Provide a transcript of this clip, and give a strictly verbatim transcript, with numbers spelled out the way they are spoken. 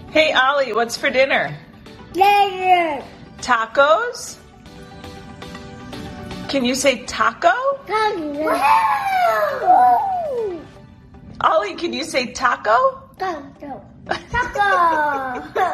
Hey, Ollie, what's for dinner? Later. Tacos? Can you say taco? Taco. Ollie, can you say taco? Taco. Taco.